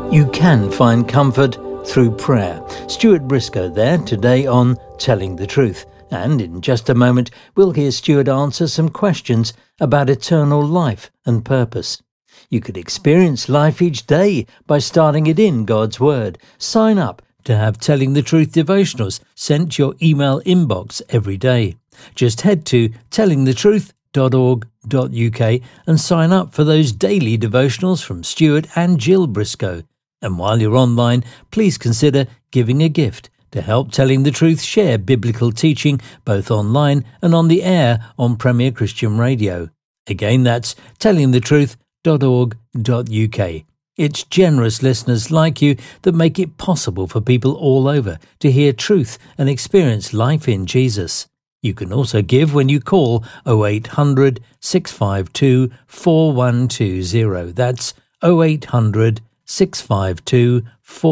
You can find comfort through prayer. Stuart Briscoe there today on Telling the Truth. And in just a moment, we'll hear Stuart answer some questions about eternal life and purpose. You could experience life each day by starting it in God's Word. Sign up to have Telling the Truth devotionals sent to your email inbox every day. Just head to tellingthetruth.org.uk and sign up for those daily devotionals from Stuart and Jill Briscoe. And while you're online, please consider giving a gift to help Telling the Truth share biblical teaching both online and on the air on Premier Christian Radio. Again, that's tellingthetruth.org.uk. It's generous listeners like you that make it possible for people all over to hear truth and experience life in Jesus. You can also give when you call 0800 652 4120. That's 0800 652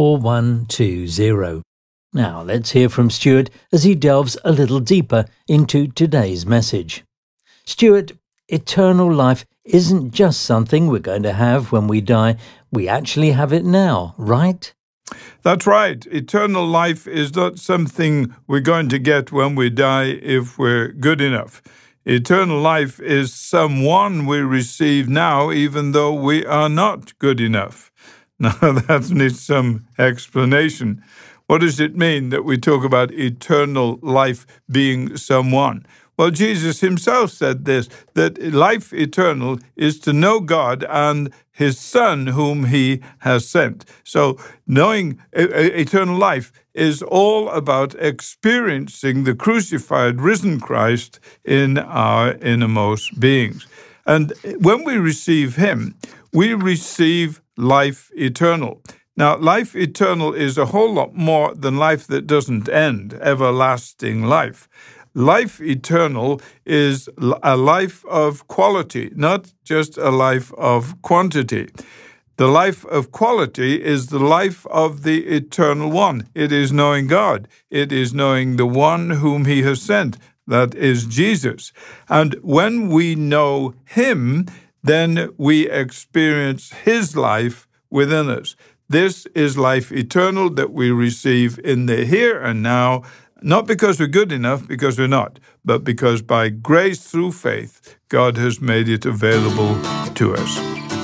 4120. Now let's hear from Stuart as he delves a little deeper into today's message. Stuart, eternal life isn't just something we're going to have when we die. We actually have it now, right? That's right. Eternal life is not something we're going to get when we die if we're good enough. Eternal life is someone we receive now even though we are not good enough. Now, that needs some explanation. What does it mean that we talk about eternal life being someone? Well, Jesus himself said this, that life eternal is to know God and his Son whom he has sent. So knowing eternal life is all about experiencing the crucified, risen Christ in our innermost beings. And when we receive him, we receive life eternal. Now, life eternal is a whole lot more than life that doesn't end, everlasting life. Life eternal is a life of quality, not just a life of quantity. The life of quality is the life of the Eternal One. It is knowing God. It is knowing the one whom he has sent, that is Jesus. And when we know him, then we experience his life within us. This is life eternal that we receive in the here and now, not because we're good enough, because we're not, but because by grace through faith, God has made it available to us.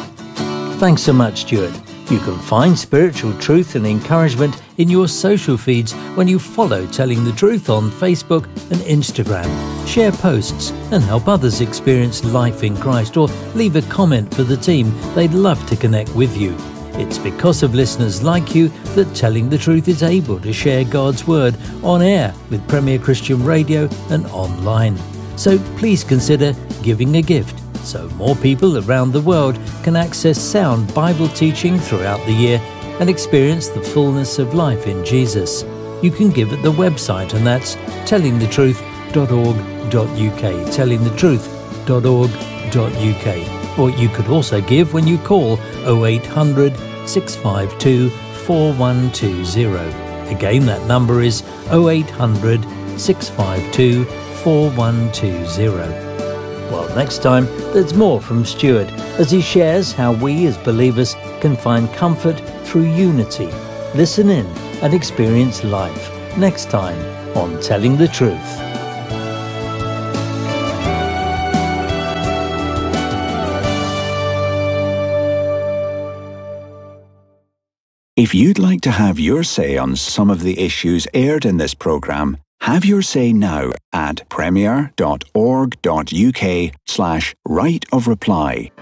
Thanks so much, Stuart. You can find spiritual truth and encouragement in your social feeds when you follow Telling the Truth on Facebook and Instagram. Share posts and help others experience life in Christ, or leave a comment for the team. They'd love to connect with you. It's because of listeners like you that Telling the Truth is able to share God's Word on air with Premier Christian Radio and online. So please consider giving a gift so more people around the world can access sound Bible teaching throughout the year and experience the fullness of life in Jesus. You can give at the website, and that's tellingthetruth.org.uk, tellingthetruth.org.uk. Or you could also give when you call 0800 652 4120. Again, that number is 0800 652 4120. Well, next time, there's more from Stuart as he shares how we as believers can find comfort through unity. Listen in and experience life next time on Telling the Truth. If you'd like to have your say on some of the issues aired in this programme, have your say now at premier.org.uk/right of reply.